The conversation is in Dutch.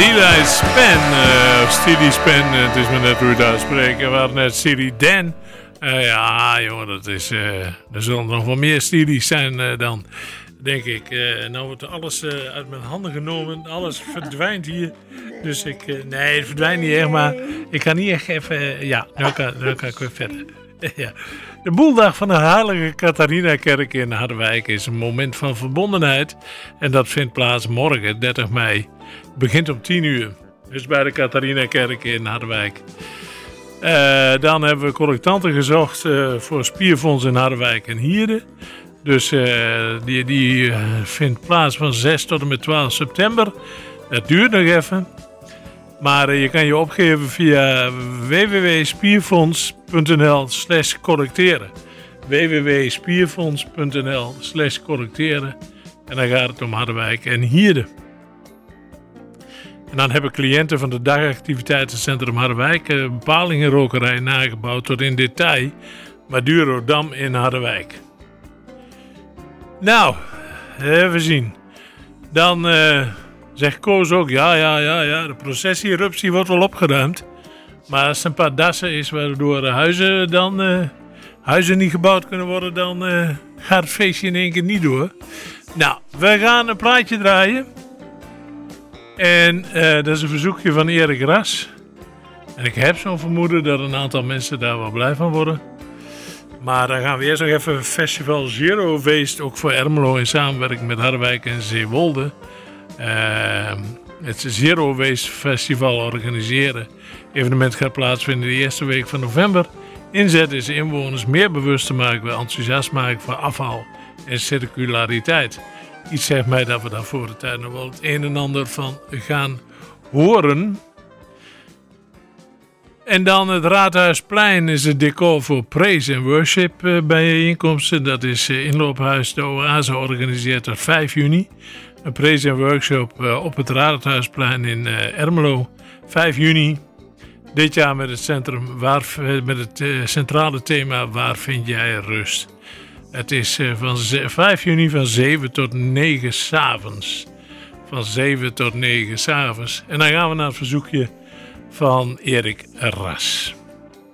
Steely Span, Steely Span, het is me net hoe je het uitspreken. We hadden net Steely Dan. Ja, jongen, dat is, er zullen nog wel meer Steely's zijn dan, denk ik. Nou wordt alles uit mijn handen genomen, alles verdwijnt hier. Dus nee, het verdwijnt niet echt, maar ik kan niet echt even, ja, nu kan ik weer verder. Ja. De boeldag van de Heilige Catharina-kerk in Harderwijk is een moment van verbondenheid. En dat vindt plaats morgen, 30 mei. Het begint om 10 uur. Dus bij de Catharina-kerk in Harderwijk. Dan hebben we collectanten gezocht voor Spierfonds in Harderwijk en Hierde. Dus die vindt plaats van 6 tot en met 12 september. Dat duurt nog even. Maar je kan je opgeven via www.spierfonds.nl/collecteren. www.spierfonds.nl/collecteren. En dan gaat het om Harderwijk en Hierde. En dan hebben cliënten van de dagactiviteitencentrum Harderwijk bepalingen rokerij nagebouwd tot in detail. Madurodam in Harderwijk. Nou, even zien. Dan zegt Koos ook, ja, de processie-eruptie wordt wel opgeruimd. Maar als er een paar dassen is waardoor huizen niet gebouwd kunnen worden, dan gaat het feestje in één keer niet door. Nou, we gaan een plaatje draaien. En dat is een verzoekje van Erik Ras. En ik heb zo'n vermoeden dat een aantal mensen daar wel blij van worden. Maar dan gaan we eerst nog even Festival Zero Waste, ook voor Ermelo in samenwerking met Harderwijk en Zeewolde. Het Zero Waste Festival organiseren. Evenement gaat plaatsvinden de eerste week van november. Inzet is inwoners meer bewust te maken, weer enthousiast maken voor afval en circulariteit. Iets zegt mij dat we daar voor de tijd nog wel het een en ander van gaan horen. En dan het Raadhuisplein is het decor voor Praise and Worship bijeenkomsten. Dat is inloophuis de Oase organiseert tot 5 juni. Een Praise and Workshop op het Raadhuisplein in Ermelo. 5 juni. Dit jaar met het centrale thema Waar vind jij rust? Het is van 5 juni van 7 tot 9 s'avonds. Van 7 tot 9 s'avonds. En dan gaan we naar het verzoekje van Erik Ras.